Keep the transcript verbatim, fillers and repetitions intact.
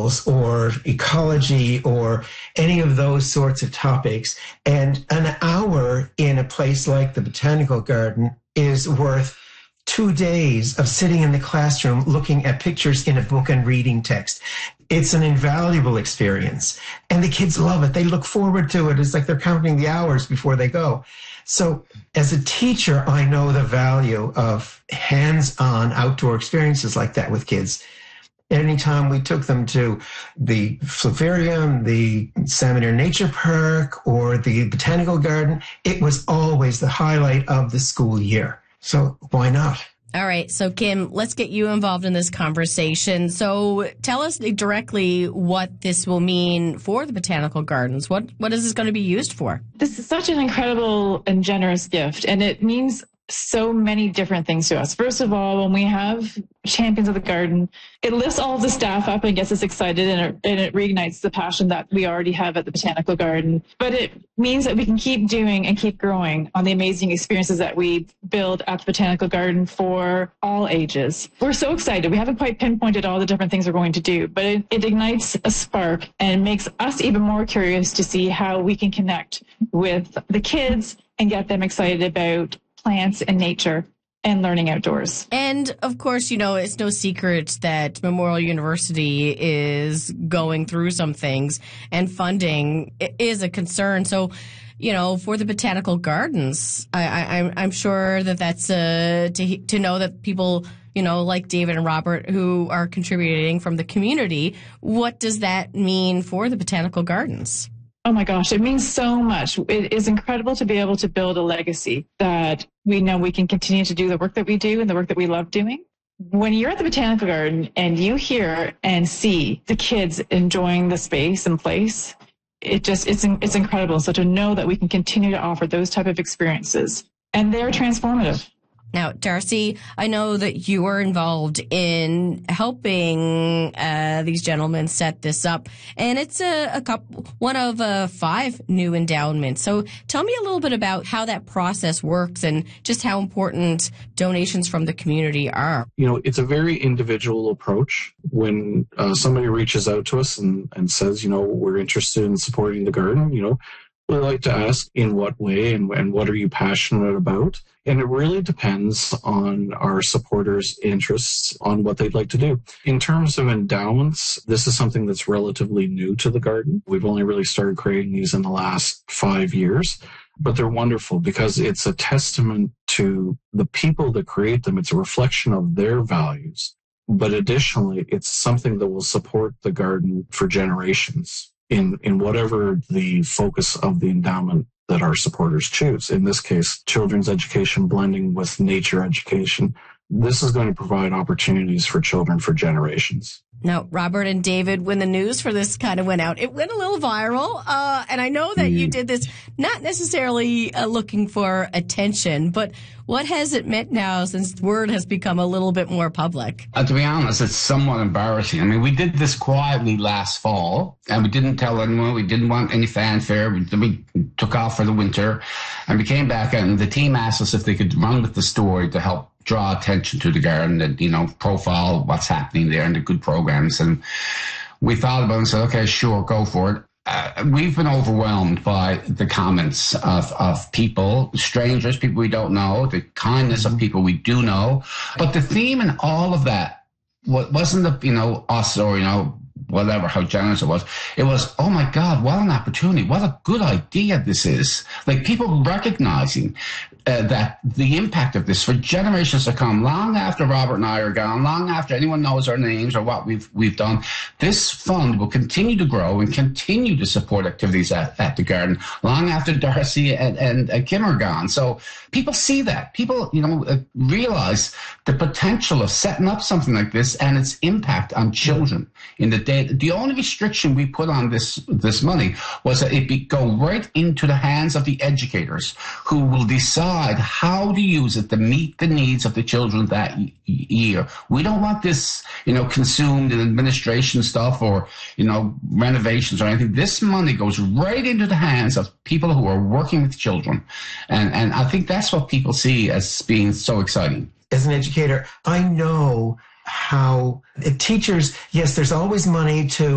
animals or ecology or any of those sorts of topics. And an hour in a place like the Botanical Garden is worth two days of sitting in the classroom looking at pictures in a book and reading text. It's an invaluable experience. And the kids love it. They look forward to it. It's like they're counting the hours before they go. So as a teacher, I know the value of hands-on outdoor experiences like that with kids. Anytime we took them to the Fluvarium, the Salmon Nature Park, or the Botanical Garden, it was always the highlight of the school year. So why not? All right. So, Kim, let's get you involved in this conversation. So tell us directly what this will mean for the Botanical Gardens. What What is this going to be used for? This is such an incredible and generous gift, and it means so many different things to us. First of all, when we have Champions of the Garden, it lifts all of the staff up and gets us excited, and it, and it reignites the passion that we already have at the Botanical Garden. But it means that we can keep doing and keep growing on the amazing experiences that we build at the Botanical Garden for all ages. We're so excited. We haven't quite pinpointed all the different things we're going to do, but it, it ignites a spark and makes us even more curious to see how we can connect with the kids and get them excited about plants and nature and learning outdoors. And of course, you know, it's no secret that Memorial University is going through some things, and funding is a concern. So, you know, for the Botanical Gardens, I, I, I'm sure that that's uh, to to know that people, you know, like David and Robert, who are contributing from the community. What does that mean for the Botanical Gardens? Oh my gosh, it means so much. It is incredible to be able to build a legacy that we know we can continue to do the work that we do and the work that we love doing. When you're at the Botanical Garden and you hear and see the kids enjoying the space and place, it just, it's, it's incredible. So to know that we can continue to offer those type of experiences, and they're transformative. Now, Darcy, I know that you were involved in helping uh, these gentlemen set this up, and it's a, a couple, one of uh, five new endowments. So tell me a little bit about how that process works and just how important donations from the community are. You know, it's a very individual approach. When uh, somebody reaches out to us and, and says, you know, we're interested in supporting the garden, you know, we like to ask in what way and, and what are you passionate about? And it really depends on our supporters' interests on what they'd like to do. In terms of endowments, this is something that's relatively new to the garden. We've only really started creating these in the last five years, but they're wonderful because it's a testament to the people that create them. It's a reflection of their values, but additionally, it's something that will support the garden for generations in, in whatever the focus of the endowment that our supporters choose. In this case, children's education blending with nature education. This is going to provide opportunities for children for generations. Now, Robert and David, when the news for this kind of went out, it went a little viral. Uh, and I know that mm. you did this not necessarily uh, looking for attention, but what has it meant now since word has become a little bit more public? Uh, to be honest, it's somewhat embarrassing. I mean, we did this quietly last fall, and we didn't tell anyone. We didn't want any fanfare. We, we took off for the winter, and we came back, and the team asked us if they could run with the story to help draw attention to the garden and, you know, profile what's happening there and the good programs. And we thought about it and said, okay, sure, go for it. Uh, we've been overwhelmed by the comments of, of people, strangers, people we don't know, the kindness of people we do know. But the theme in all of that wasn't, the, you know, us or, you know, whatever, how generous it was. It was, oh my God, what an opportunity. What a good idea this is. Like people recognizing uh, that the impact of this for generations to come, long after Robert and I are gone, long after anyone knows our names or what we've we've done, this fund will continue to grow and continue to support activities at, at the garden long after Darcy and, and, and Kim are gone. So people see that. People, you know, uh, realize the potential of setting up something like this and its impact on children in the day. The only restriction we put on this this money was that it be, go right into the hands of the educators who will decide how to use it to meet the needs of the children that y- year. We don't want this, you know, consumed in administration stuff or, you know, renovations or anything. This money goes right into the hands of people who are working with children. And, and I think that's what people see as being so exciting. As an educator, I know how teachers, yes, there's always money to